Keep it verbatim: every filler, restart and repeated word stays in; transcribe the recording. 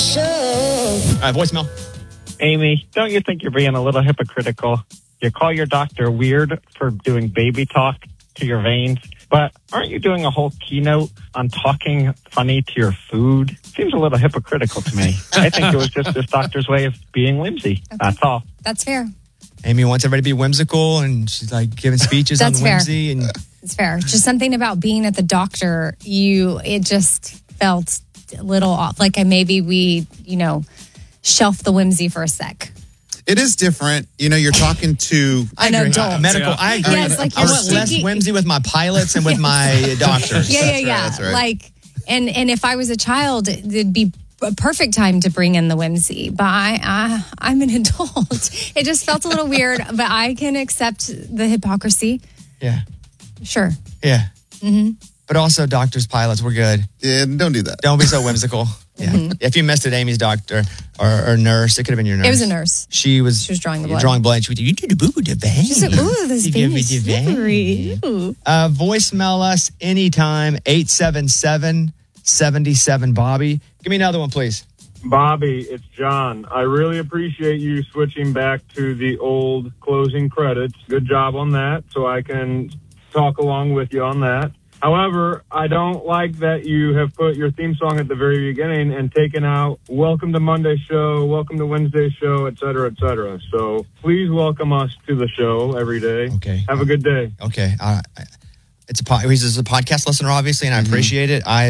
All right, voicemail. Amy, don't you think you're being a little hypocritical? You call your doctor weird for doing baby talk to your veins, but aren't you doing a whole keynote on talking funny to your food? Seems a little hypocritical to me. I think it was just this doctor's way of being whimsy. Okay. That's all. That's fair. Amy wants everybody to be whimsical, and she's like giving speeches on whimsy. And it's fair. Just something about being at the doctor, you it just felt a little off. Like maybe we, you know, shelf the whimsy for a sec. It is different. You know, you're talking to an adult. Medical. Yeah. I agree. Yes, like I want less whimsy with my pilots and with my doctors. Yeah, yeah, That's yeah. right, that's right. Like, and and if I was a child, it'd be a perfect time to bring in the whimsy. But I, I I'm an adult. It just felt a little weird, but I can accept the hypocrisy. Yeah. Sure. Yeah. Mm-hmm. But also, doctors, pilots, we're good. Yeah, don't do that. Don't be so whimsical. Yeah. Mm-hmm. If you missed it, Amy's doctor or, or nurse, it could have been your nurse. It was a nurse. She was, she was drawing the blood. Drawing blood. She would, you do the boo the vein. She said, ooh, this vein is slippery. Uh, voicemail us anytime, eight seven seven, seven seven, Bobby. Give me another one, please. Bobby, it's John. I really appreciate you switching back to the old closing credits. Good job on that, so I can talk along with you on that. However, I don't like that you have put your theme song at the very beginning and taken out Welcome to Monday Show, Welcome to Wednesday Show, et cetera, et cetera. So please welcome us to the show every day. Okay. Have a good day. Okay. Uh, it's a, po- he's a podcast listener, obviously, and I mm-hmm. appreciate it. I